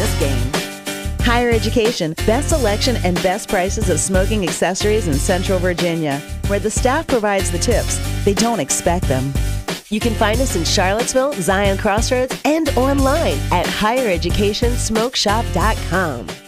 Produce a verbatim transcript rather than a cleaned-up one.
this game. Higher Education, best selection and best prices of smoking accessories in Central Virginia, where the staff provides the tips. They don't expect them. You can find us in Charlottesville, Zion Crossroads, and online at higher education smoke shop dot com.